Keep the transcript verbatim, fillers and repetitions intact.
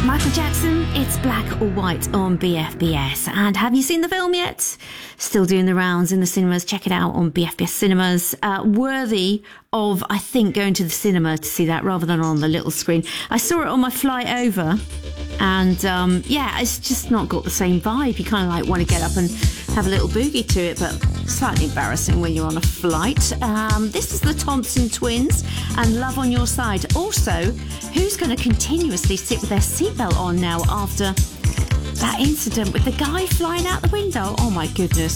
Michael Jackson, it's Black or White on B F B S. And have you seen the film yet? Still doing the rounds in the cinemas. Check it out on B F B S Cinemas. Uh, worthy of, I think, going to the cinema to see that rather than on the little screen. I saw it on my flight over. And um, yeah, it's just not got the same vibe. You kind of like want to get up and have a little boogie to it, but slightly embarrassing when you're on a flight. Um, this is the Thompson Twins and Love on Your Side. Also, who's going to continuously sit with their seatbelt on now after that incident with the guy flying out the window? Oh my goodness.